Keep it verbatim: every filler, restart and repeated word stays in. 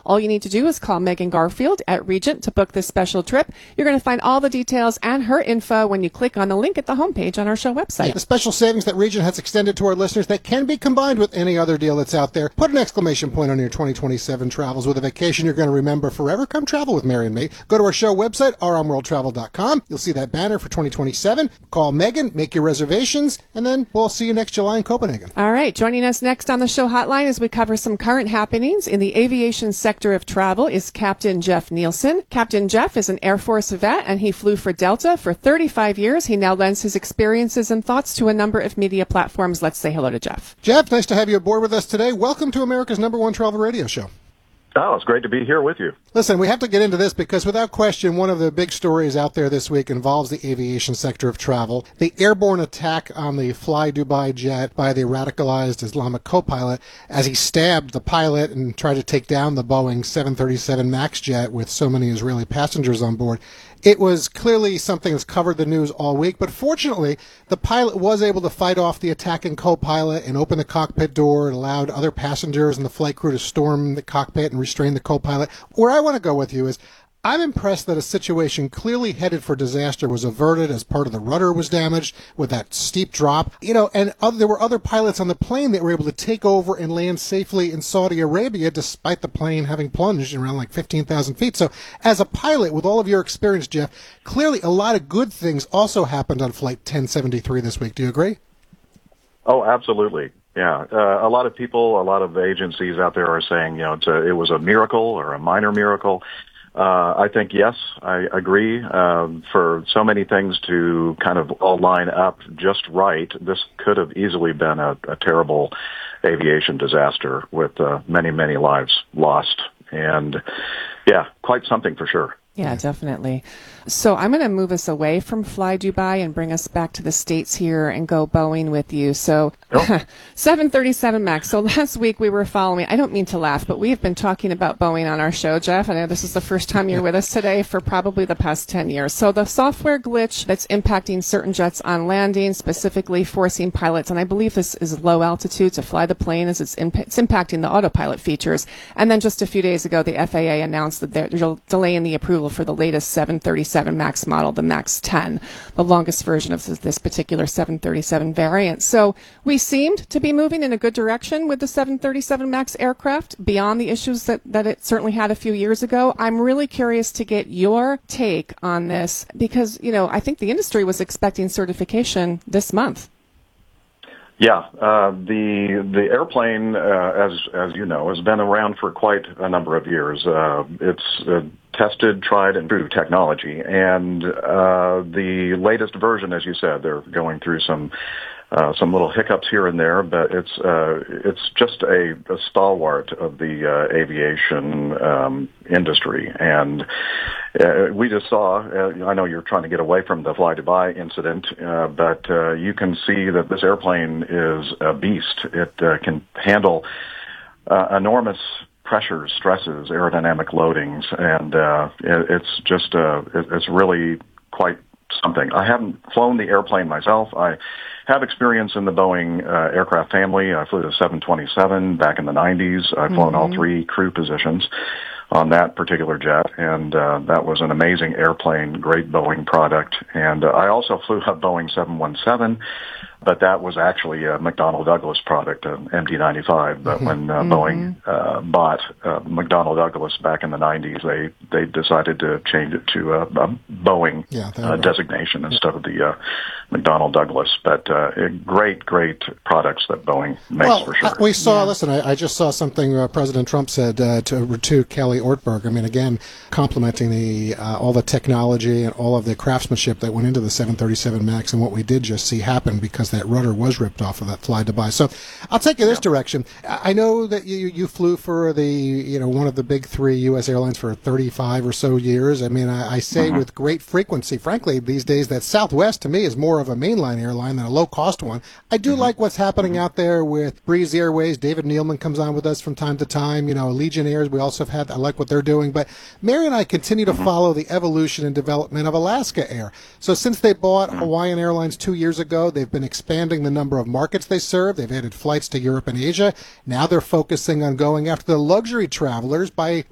All you need to do is call Megan Garfield at Regent to book this special trip. You're going to find all the details and her info when you click on the link at the homepage on our show website. The special savings that Regent has extended to our listeners that can be combined with any other deal that's out there. Put an exclamation point on your twenty twenty-seven travels with a vacation you're going to remember forever. Come travel with Mary and me. Go to our show website, r on world travel dot com. You'll see that banner for twenty twenty-seven. Call Megan, make your reservations, and then we'll see you next July in Copenhagen. All right. Joining us next on the show hotline as we cover some current happenings in the aviation sector of travel is Captain Jeff Nielsen. Captain Jeff is an Air Force vet, and he flew for Delta for thirty-five years. He now lends his experiences and thoughts to a number of media platforms. Let's say hello to Jeff. Jeff, nice to have you aboard with us today. Welcome to America's number one travel radio show. Oh, it's great to be here with you. Listen, we have to get into this because without question, one of the big stories out there this week involves the aviation sector of travel. The airborne attack on the Fly Dubai jet by the radicalized Islamic co-pilot as he stabbed the pilot and tried to take down the Boeing seven thirty-seven MAX jet with so many Israeli passengers on board. It was clearly something that's covered the news all week, but fortunately, the pilot was able to fight off the attacking co-pilot and open the cockpit door and allowed other passengers and the flight crew to storm the cockpit and restrain the co-pilot. Where I want to go with you is, I'm impressed that a situation clearly headed for disaster was averted as part of the rudder was damaged with that steep drop. You know, and other, there were other pilots on the plane that were able to take over and land safely in Saudi Arabia despite the plane having plunged around like fifteen thousand feet. So as a pilot, with all of your experience, Jeff, clearly a lot of good things also happened on Flight ten seventy-three this week. Do you agree? Oh, absolutely. Yeah, uh, a lot of people, a lot of agencies out there are saying, you know, it's a, it was a miracle or a minor miracle. Uh, I think, yes, I agree. Um, for so many things to kind of all line up just right, this could have easily been a, a terrible aviation disaster with uh, many, many lives lost. And, yeah, quite something for sure. Yeah, definitely. So I'm going to move us away from Fly Dubai and bring us back to the States here and go Boeing with you. So oh. seven thirty-seven MAX. So last week we were following, I don't mean to laugh, but we have been talking about Boeing on our show, Jeff. I know this is the first time you're with us today for probably the past ten years. So the software glitch that's impacting certain jets on landing, specifically forcing pilots, and I believe this is low altitude to fly the plane as it's, imp- it's impacting the autopilot features. And then just a few days ago, the F A A announced that they're, they're delaying the approval for the latest seven thirty-seven MAX model, the MAX ten, the longest version of this particular seven thirty-seven variant. So we seemed to be moving in a good direction with the seven thirty-seven MAX aircraft beyond the issues that, that it certainly had a few years ago. I'm really curious to get your take on this because, you know, I think the industry was expecting certification this month. Yeah, uh, the the airplane, uh, as as you know, has been around for quite a number of years. Uh, it's uh, tested, tried, and true technology, and uh, the latest version, as you said, they're going through some uh, some little hiccups here and there, but it's uh, it's just a, a stalwart of the uh, aviation um, industry, and uh, we just saw. Uh, I know you're trying to get away from the Fly Dubai incident, uh, but uh, you can see that this airplane is a beast. It uh, can handle uh, enormous pressures, stresses, aerodynamic loadings, and uh, it, it's just uh, it, it's really quite something. I haven't flown the airplane myself. I have experience in the Boeing uh, aircraft family. I flew the seven twenty-seven back in the nineties. I've flown mm-hmm. all three crew positions on that particular jet, and uh, that was an amazing airplane, great Boeing product. And uh, I also flew a Boeing seven one seven, but that was actually a McDonnell Douglas product, an M D ninety-five. But mm-hmm. when uh, mm-hmm. Boeing uh, bought uh, McDonnell Douglas back in the nineties, they, they decided to change it to a, a Boeing yeah, uh, right. designation instead yeah. of the uh, McDonnell Douglas. But uh, great, great products that Boeing makes well, for sure. Uh, we saw, yeah. listen, I, I just saw something uh, President Trump said uh, to, to Kelly Ortberg. I mean, again, complimenting the uh, all the technology and all of the craftsmanship that went into the seven thirty-seven MAX and what we did just see happen because that rudder was ripped off of that Fly Dubai. So I'll take you this yeah. direction. I know that you you flew for the, you know, one of the big three U S airlines for thirty-five or so years. I mean, I, I say mm-hmm. with great frequency, frankly, these days that Southwest to me is more of a mainline airline than a low-cost one. I do mm-hmm. like what's happening mm-hmm. out there with Breeze Airways. David Nealman comes on with us from time to time. You know, Allegiant Airs, we also have had, I like what they're doing. But Mary and I continue to mm-hmm. follow the evolution and development of Alaska Air. So since they bought mm-hmm. Hawaiian Airlines two years ago, they've been expanding the number of markets they serve. They've added flights to Europe and Asia. Now they're focusing on going after the luxury travelers by